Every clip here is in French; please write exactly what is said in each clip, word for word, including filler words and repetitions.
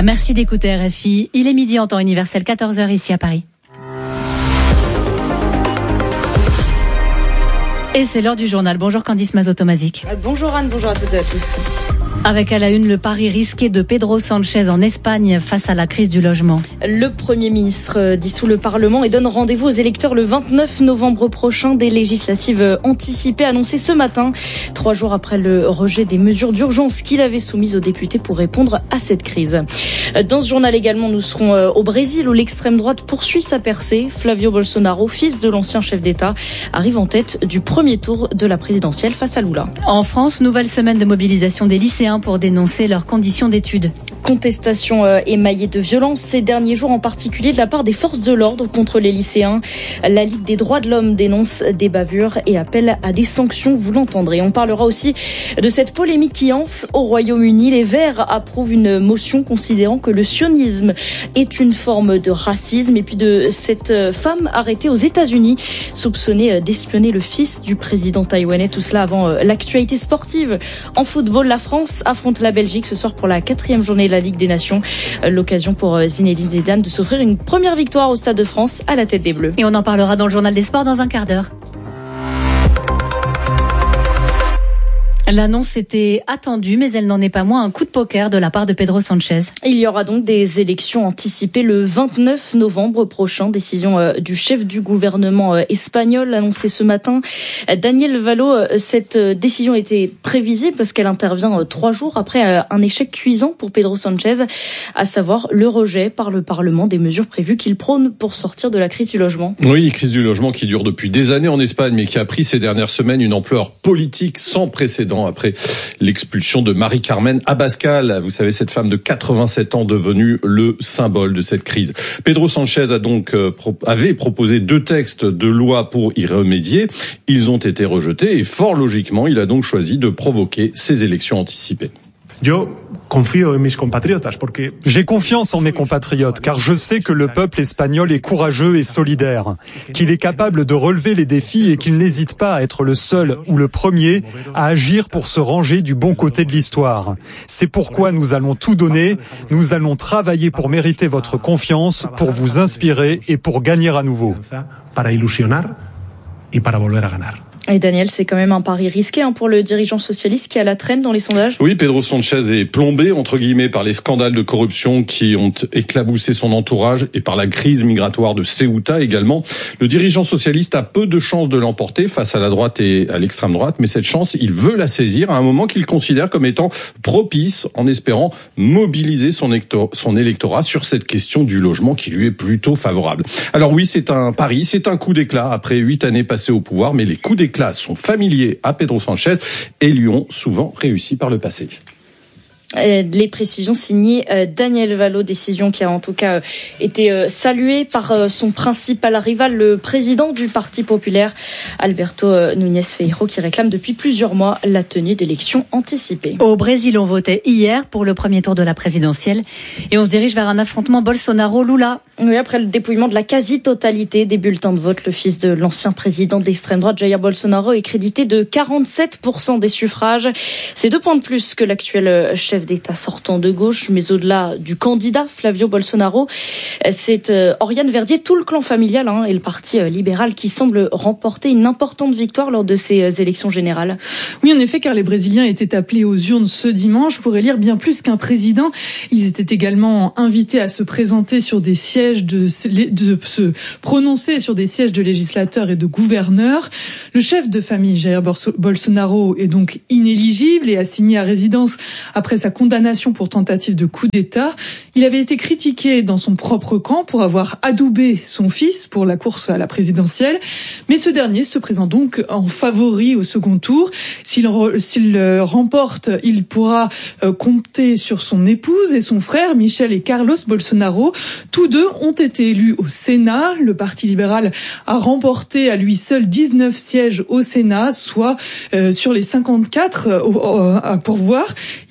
Merci d'écouter R F I. Il est midi en temps universel, quatorze heures ici à Paris. Et c'est l'heure du journal. Bonjour Candice Mazotomazic. Bonjour Anne, bonjour à toutes et à tous. Avec à la une le pari risqué de Pedro Sánchez en Espagne face à la crise du logement. Le Premier ministre dissout le Parlement et donne rendez-vous aux électeurs le vingt-neuf novembre prochain. Des législatives anticipées annoncées ce matin, trois jours après le rejet des mesures d'urgence qu'il avait soumises aux députés pour répondre à cette crise. Dans ce journal également, nous serons au Brésil où l'extrême droite poursuit sa percée. Flavio Bolsonaro, fils de l'ancien chef d'État, arrive en tête du premier tour de la présidentielle face à Lula. En France, nouvelle semaine de mobilisation des lycéens pour dénoncer leurs conditions d'études. Contestation euh, émaillée de violence ces derniers jours, en particulier de la part des forces de l'ordre contre les lycéens. La Ligue des droits de l'homme dénonce des bavures et appelle à des sanctions, vous l'entendrez. On parlera aussi de cette polémique qui enfle au Royaume-Uni. Les Verts approuvent une motion considérant que le sionisme est une forme de racisme. Et puis de cette femme arrêtée aux États-Unis, soupçonnée d'espionner le fils du président taïwanais. Tout cela avant l'actualité sportive. En football, la France affronte la Belgique ce soir pour la quatrième journée de la Ligue des Nations. L'occasion pour Zinedine Zidane de s'offrir une première victoire au Stade de France à la tête des Bleus. Et on en parlera dans le journal des sports dans un quart d'heure. L'annonce était attendue, mais elle n'en est pas moins un coup de poker de la part de Pedro Sánchez. Il y aura donc des élections anticipées le vingt-neuf novembre prochain. Décision du chef du gouvernement espagnol annoncée ce matin. Daniel Valo, cette décision était prévisible parce qu'elle intervient trois jours après un échec cuisant pour Pedro Sánchez, à savoir le rejet par le Parlement des mesures prévues qu'il prône pour sortir de la crise du logement. Oui, crise du logement qui dure depuis des années en Espagne, mais qui a pris ces dernières semaines une ampleur politique sans précédent après l'expulsion de Marie-Carmen Abascal. Vous savez, cette femme de quatre-vingt-sept ans devenue le symbole de cette crise. Pedro Sánchez a donc euh, pro- avait proposé deux textes de loi pour y remédier. Ils ont été rejetés et fort logiquement, il a donc choisi de provoquer ces élections anticipées. J'ai confiance en mes compatriotes car je sais que le peuple espagnol est courageux et solidaire, qu'il est capable de relever les défis et qu'il n'hésite pas à être le seul ou le premier à agir pour se ranger du bon côté de l'histoire. C'est pourquoi nous allons tout donner, nous allons travailler pour mériter votre confiance, pour vous inspirer et pour gagner à nouveau. Et Daniel, c'est quand même un pari risqué hein, pour le dirigeant socialiste qui a la traîne dans les sondages. Oui, Pedro Sánchez est plombé, entre guillemets, par les scandales de corruption qui ont éclaboussé son entourage et par la crise migratoire de Ceuta également. Le dirigeant socialiste a peu de chances de l'emporter face à la droite et à l'extrême droite, mais cette chance, il veut la saisir à un moment qu'il considère comme étant propice, en espérant mobiliser son, élector- son électorat sur cette question du logement qui lui est plutôt favorable. Alors oui, c'est un pari, c'est un coup d'éclat après huit années passées au pouvoir, mais les coups d'éclat sont familiers à Pedro Sánchez et lui ont souvent réussi par le passé. Les précisions signées Daniel Valo, décision qui a en tout cas été saluée par son principal rival, le président du Parti populaire, Alberto Núñez Feijóo, qui réclame depuis plusieurs mois la tenue d'élections anticipées. Au Brésil, on votait hier pour le premier tour de la présidentielle et on se dirige vers un affrontement Bolsonaro-Lula. Oui, après le dépouillement de la quasi-totalité des bulletins de vote, le fils de l'ancien président d'extrême droite, Jair Bolsonaro, est crédité de quarante-sept pour cent des suffrages. C'est deux points de plus que l'actuel chef d'État sortant de gauche, mais au-delà du candidat Flavio Bolsonaro, c'est euh, Oriane Verdier, tout le clan familial hein, et le parti euh, libéral qui semble remporter une importante victoire lors de ces euh, élections générales. Oui, en effet, car les Brésiliens étaient appelés aux urnes ce dimanche pour élire bien plus qu'un président. Ils étaient également invités à se présenter sur des sièges, de, de se prononcer sur des sièges de législateurs et de gouverneurs. Le chef de famille, Jair Bolsonaro, est donc inéligible et assigné à résidence après sa condamnation pour tentative de coup d'État. Il avait été critiqué dans son propre camp pour avoir adoubé son fils pour la course à la présidentielle, mais ce dernier se présente donc en favori au second tour. S'il, re, s'il remporte, il pourra euh, compter sur son épouse et son frère, Michel et Carlos Bolsonaro. Tous deux ont été élus au Sénat. Le Parti libéral a remporté à lui seul dix-neuf sièges au Sénat, soit euh, sur les cinquante-quatre euh, à pourvoir. Il obtient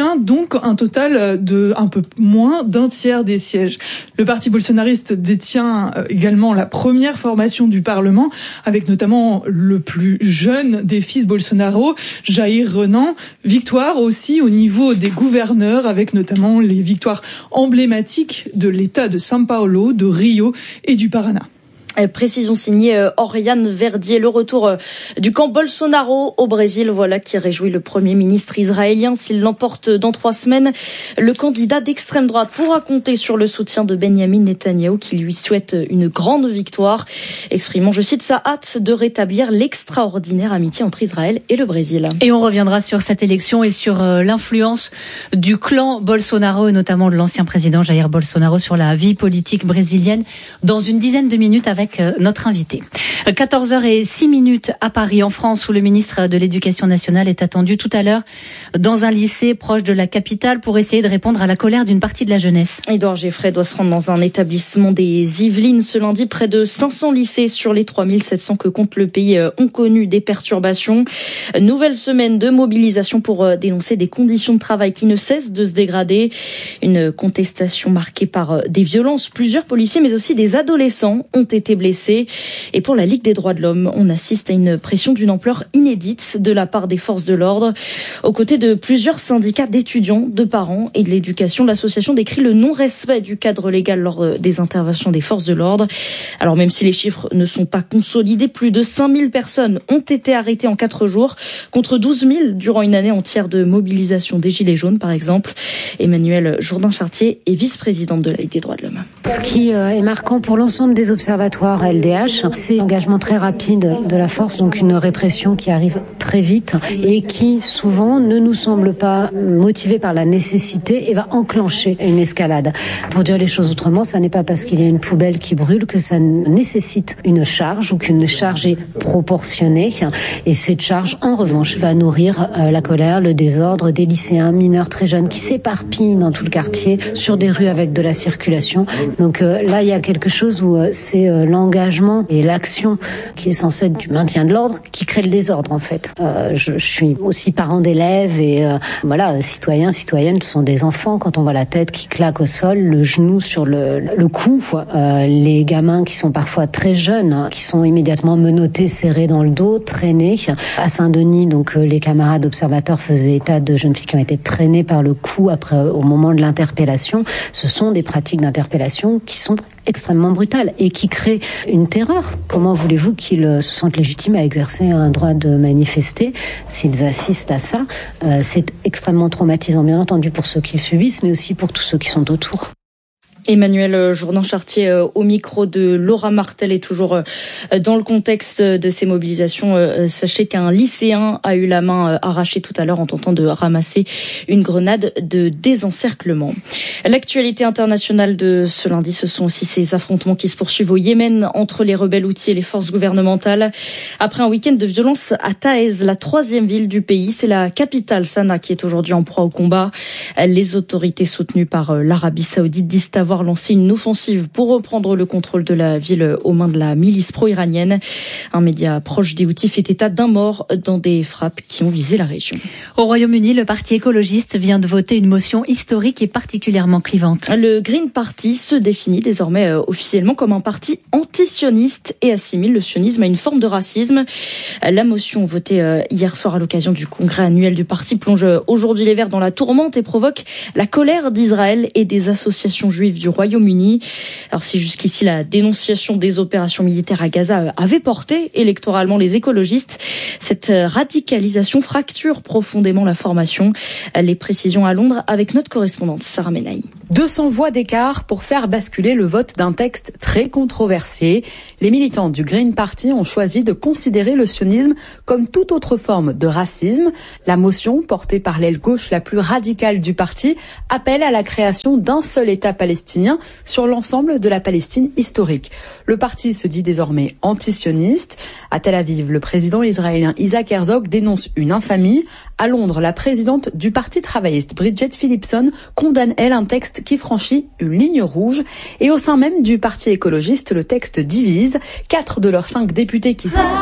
détient donc un total de un peu moins d'un tiers des sièges. Le parti bolsonariste détient également la première formation du Parlement, avec notamment le plus jeune des fils Bolsonaro, Jair Renan. Victoire aussi au niveau des gouverneurs, avec notamment les victoires emblématiques de l'État de São Paulo, de Rio et du Paraná. Précision signée Oriane Verdier. Le retour du camp Bolsonaro au Brésil, voilà qui réjouit le Premier ministre israélien. S'il l'emporte dans trois semaines, le candidat d'extrême droite pourra compter sur le soutien de Benjamin Netanyahou, qui lui souhaite une grande victoire, exprimant, je cite, sa hâte de rétablir l'extraordinaire amitié entre Israël et le Brésil. Et on reviendra sur cette élection et sur l'influence du clan Bolsonaro, et notamment de l'ancien président Jair Bolsonaro, sur la vie politique brésilienne dans une dizaine de minutes avec notre invité. quatorze heures zéro six minutes à Paris, en France, où le ministre de l'Éducation nationale est attendu tout à l'heure dans un lycée proche de la capitale pour essayer de répondre à la colère d'une partie de la jeunesse. Édouard Geffray doit se rendre dans un établissement des Yvelines ce lundi. Près de cinq cents lycées sur les trois mille sept cents que compte le pays ont connu des perturbations. Nouvelle semaine de mobilisation pour dénoncer des conditions de travail qui ne cessent de se dégrader. Une contestation marquée par des violences. Plusieurs policiers mais aussi des adolescents ont été blessés. Et pour la Ligue des droits de l'homme, on assiste à une pression d'une ampleur inédite de la part des forces de l'ordre. Aux côtés de plusieurs syndicats d'étudiants, de parents et de l'éducation, l'association décrit le non-respect du cadre légal lors des interventions des forces de l'ordre. Alors même si les chiffres ne sont pas consolidés, plus de cinq mille personnes ont été arrêtées en quatre jours, contre douze mille durant une année entière de mobilisation des Gilets jaunes, par exemple. Emmanuelle Jourdain-Chartier est vice-présidente de la Ligue des droits de l'homme. Ce qui est marquant pour l'ensemble des observatoires L D H, c'est l'engagement très rapide de la force, donc une répression qui arrive très vite et qui souvent ne nous semble pas motivée par la nécessité et va enclencher une escalade. Pour dire les choses autrement, ça n'est pas parce qu'il y a une poubelle qui brûle que ça nécessite une charge ou qu'une charge est proportionnée. Et cette charge, en revanche, va nourrir la colère, le désordre des lycéens mineurs très jeunes qui s'éparpillent dans tout le quartier, sur des rues avec de la circulation. Donc euh, là, il y a quelque chose où euh, c'est euh, l'engagement et l'action qui est censée être du maintien de l'ordre qui crée le désordre, en fait. Euh, je, je suis aussi parent d'élèves et euh, voilà, citoyens, citoyennes, ce sont des enfants. Quand on voit la tête qui claque au sol, le genou sur le, le cou, euh, les gamins qui sont parfois très jeunes, hein, qui sont immédiatement menottés, serrés dans le dos, traînés. À Saint-Denis, donc euh, les camarades observateurs faisaient état de jeunes filles qui ont été traînées par le cou après, euh, au moment de l'interpellation. Ce sont des pratiques d'interpellation qui sont extrêmement brutales et qui créent une terreur. Comment voulez-vous qu'ils se sentent légitimes à exercer un droit de manifester s'ils assistent à ça? euh, C'est extrêmement traumatisant, bien entendu, pour ceux qui le subissent, mais aussi pour tous ceux qui sont autour. Emmanuelle Jourdain-Chartier au micro de Laura Martel est toujours dans le contexte de ces mobilisations. Sachez qu'un lycéen a eu la main arrachée tout à l'heure en tentant de ramasser une grenade de désencerclement. L'actualité internationale de ce lundi, ce sont aussi ces affrontements qui se poursuivent au Yémen entre les rebelles houthis et les forces gouvernementales. Après un week-end de violence à Taïz, la troisième ville du pays, c'est la capitale Sanaa qui est aujourd'hui en proie au combat. Les autorités soutenues par l'Arabie Saoudite disent avoir lancé une offensive pour reprendre le contrôle de la ville aux mains de la milice pro-iranienne. Un média proche des Houthis fait état d'un mort dans des frappes qui ont visé la région. Au Royaume-Uni, le parti écologiste vient de voter une motion historique et particulièrement clivante. Le Green Party se définit désormais officiellement comme un parti anti-sioniste et assimile le sionisme à une forme de racisme. La motion votée hier soir à l'occasion du congrès annuel du parti plonge aujourd'hui les Verts dans la tourmente et provoque la colère d'Israël et des associations juives du Royaume-Uni. Alors si jusqu'ici la dénonciation des opérations militaires à Gaza avait porté électoralement les écologistes, cette radicalisation fracture profondément la formation. Les précisions à Londres avec notre correspondante Sarah Menaï. deux cents voix d'écart pour faire basculer le vote d'un texte très controversé. Les militants du Green Party ont choisi de considérer le sionisme comme toute autre forme de racisme. La motion, portée par l'aile gauche la plus radicale du parti, appelle à la création d'un seul État palestinien sur l'ensemble de la Palestine historique. Le parti se dit désormais anti-sioniste. À Tel Aviv, le président israélien Isaac Herzog dénonce une infamie. À Londres, la présidente du parti travailliste Bridget Phillipson condamne, elle, un texte qui franchit une ligne rouge. Et au sein même du parti écologiste, le texte divise. Quatre de leurs cinq députés qui sont